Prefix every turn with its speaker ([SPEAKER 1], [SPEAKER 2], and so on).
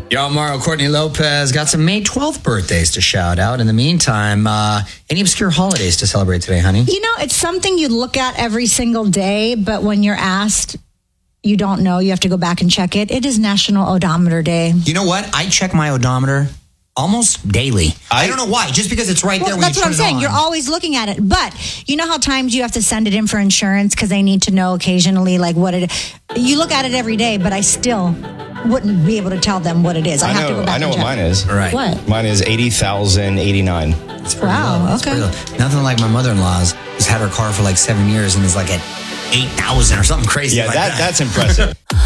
[SPEAKER 1] Y'all, Mario, Courtney Lopez got some May 12th birthdays to shout out. In the meantime, any obscure holidays to celebrate today, honey?
[SPEAKER 2] You know, it's something you look at every single day, but when you're asked, you don't know. You have to go back and check it. It is National Odometer Day.
[SPEAKER 1] You know what? I check my odometer almost daily. I don't know why. Just because it's right there when you turn it on.
[SPEAKER 2] That's what I'm saying. You're always looking at it. But you know how times you have to send it in for insurance because they need to know occasionally like what it is. You look at it every day, but I still wouldn't be able to tell them what it is. I have to go back
[SPEAKER 3] I know
[SPEAKER 2] and
[SPEAKER 3] what
[SPEAKER 2] check.
[SPEAKER 3] mine is.
[SPEAKER 1] Right.
[SPEAKER 2] What?
[SPEAKER 3] Mine is 80,089.
[SPEAKER 2] Wow, okay.
[SPEAKER 1] Nothing like my mother-in-law's who's had her car for like 7 years and is like at 8,000 or something crazy
[SPEAKER 3] Yeah,
[SPEAKER 1] like that.
[SPEAKER 3] that's impressive.